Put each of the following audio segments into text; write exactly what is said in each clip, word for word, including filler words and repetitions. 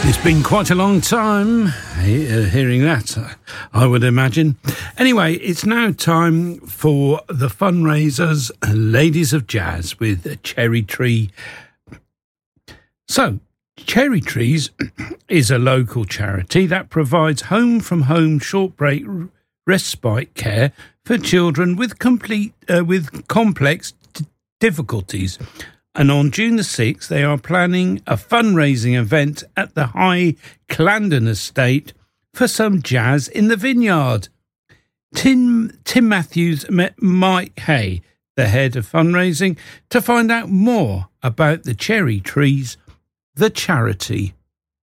It's been quite a long time uh, hearing that, I would imagine. Anyway, it's now time for the fundraisers, Ladies of Jazz with Cherry Tree. So, Cherry Trees is a local charity that provides home-from-home short break respite care for children with complete uh, with complex d- difficulties. And on June the sixth, they are planning a fundraising event at the High Clarendon Estate for some jazz in the vineyard. Tim, Tim Matthews met Mike Hay, the head of fundraising, to find out more about the Cherry Trees, the charity.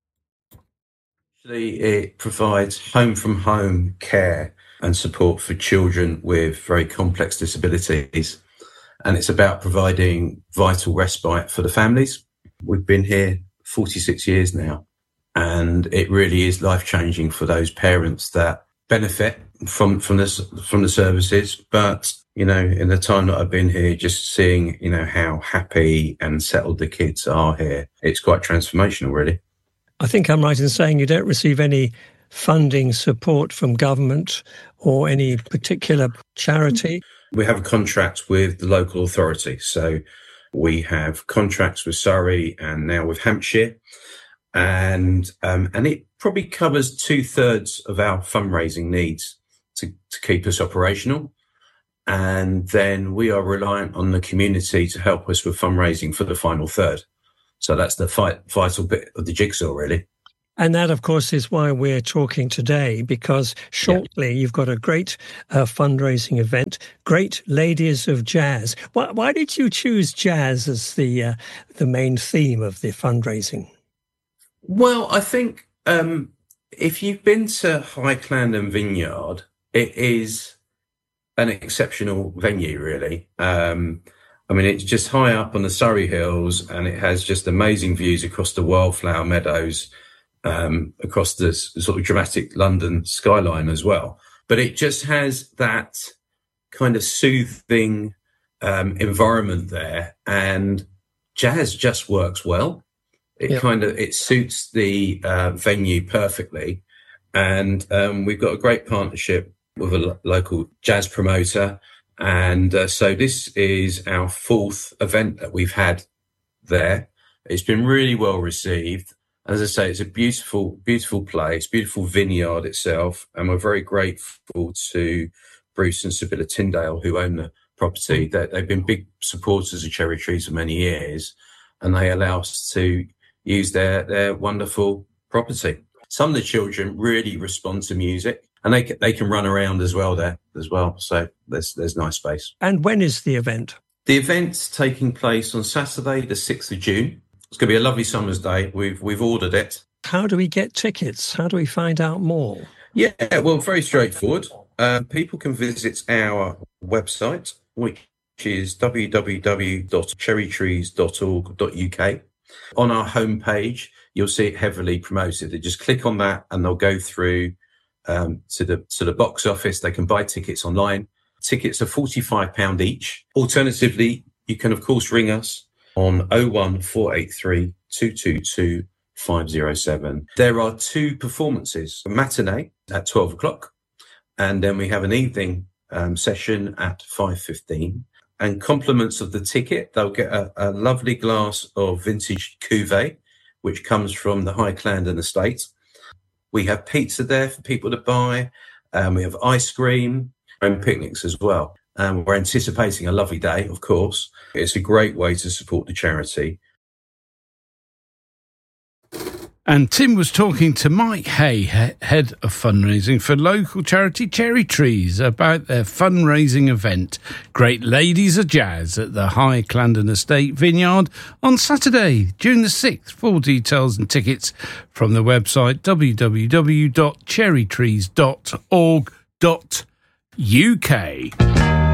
Actually, it provides home-from-home care and support for children with very complex disabilities. And it's about providing vital respite for the families. We've been here forty-six years now, and it really is life-changing for those parents that benefit from from this from the services. But, you know, in the time that I've been here, just seeing, you know, how happy and settled the kids are here, it's quite transformational, really. I think I'm right in saying you don't receive any funding support from government or any particular charity? We have a contract with the local authority. So we have contracts with Surrey and now with Hampshire. And um, and it probably covers two thirds of our fundraising needs to, to keep us operational. And then we are reliant on the community to help us with fundraising for the final third. So that's the fight, vital bit of the jigsaw, really. And that, of course, is why we're talking today, because shortly yeah. you've got a great uh, fundraising event, Great Ladies of Jazz. Why, why did you choose jazz as the uh, the main theme of the fundraising? Well, I think um, if you've been to High Clarendon Vineyard, it is an exceptional venue, really. Um, I mean, it's just high up on the Surrey Hills, and it has just amazing views across the wildflower meadows, um, across this sort of dramatic London skyline as well. But it just has that kind of soothing um, environment there, and jazz just works well. It yep. kind of, it suits the uh, venue perfectly. And um, we've got a great partnership with a lo- local jazz promoter. And uh, so this is our fourth event that we've had there. It's been really well received. As I say, it's a beautiful, beautiful place, beautiful vineyard itself. And we're very grateful to Bruce and Sibylla Tyndale, who own the property. They, they've been big supporters of Cherry Trees for many years, and they allow us to use their, their wonderful property. Some of the children really respond to music, and they can, they can run around as well there as well. So there's, there's nice space. And when is the event? The event's taking place on Saturday, the sixth of June. It's going to be a lovely summer's day. We've we've ordered it. How do we get tickets? How do we find out more? Yeah, well, very straightforward. Uh, people can visit our website, which is w w w dot cherry trees dot org dot u k. On our homepage, you'll see it heavily promoted. They just click on that, and they'll go through um, to the to the box office. They can buy tickets online. Tickets are forty-five pounds each. Alternatively, you can, of course, ring us on oh one four eight three two two two five oh seven. There are two performances, a matinee at twelve o'clock, and then we have an evening um, session at five fifteen. And compliments of the ticket, they'll get a, a lovely glass of vintage cuvee, which comes from the High Clarendon estate. We have pizza there for people to buy. Um, we have ice cream and picnics as well. Um, we're anticipating a lovely day, of course. It's a great way to support the charity. And Tim was talking to Mike Hay, head of fundraising for local charity Cherry Trees, about their fundraising event, Great Ladies of Jazz, at the High Clarendon Estate Vineyard on Saturday, June the sixth. Full details and tickets from the website w w w dot cherry trees dot org dot u k.